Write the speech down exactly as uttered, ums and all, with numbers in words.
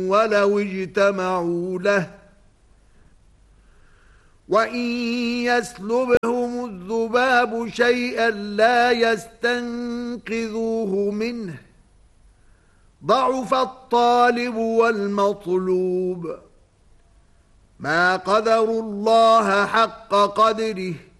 ولو اجتمعوا له وإن يسلبهم الذباب شيئا لا يستنقذوه منه ضعف الطالب والمطلوب ما قدروا الله حق قدره